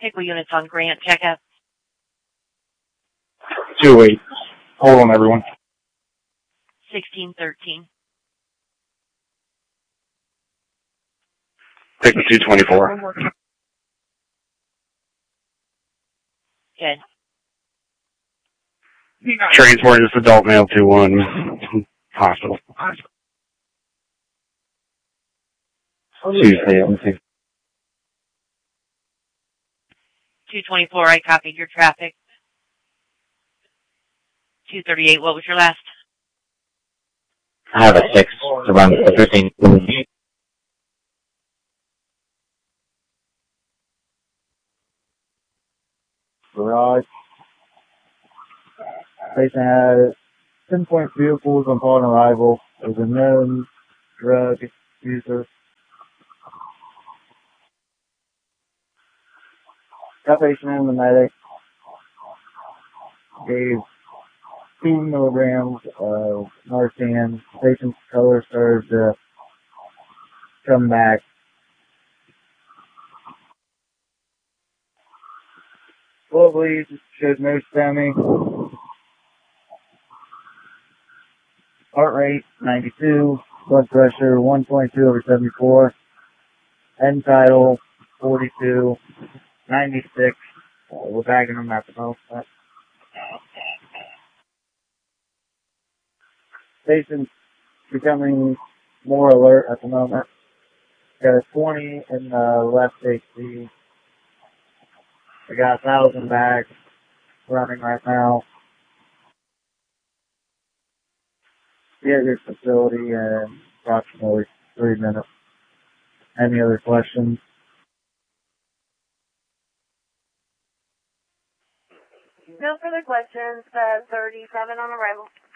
Pickle units on Grant, check out. 2-8. Hold on, everyone. 1613. Pickle 224. Good. Transporting this adult male to one hospital. Tuesday, 224, I copied your traffic. 238, what was your last? I have a 6 around the 15. Garage. Patient had 10-point vehicles upon arrival. Was a known drug user. Got patient in the medic. Gave 2 milligrams of Narcan. Patient's color started to come back. Blood bleed showed no stemming. Heart rate 92. Blood pressure 122/74. End tidal 42. 96. We're bagging them at the moment. Patient's becoming more alert at the moment. Got a 20 in the left AC. I got 1,000 bags running right now. Be at your facility in approximately 3 minutes. Any other questions? No further questions. 37 on arrival.